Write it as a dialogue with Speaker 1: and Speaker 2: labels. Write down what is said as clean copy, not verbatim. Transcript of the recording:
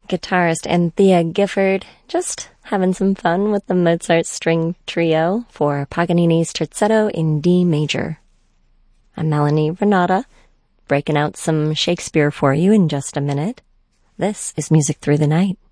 Speaker 1: guitarist Anthea Gifford, just having some fun with the Mozart String Trio for Paganini's Terzetto in D major. I'm Melanie Renata, breaking out some Shakespeare for you in just a minute. This is Music Through the Night.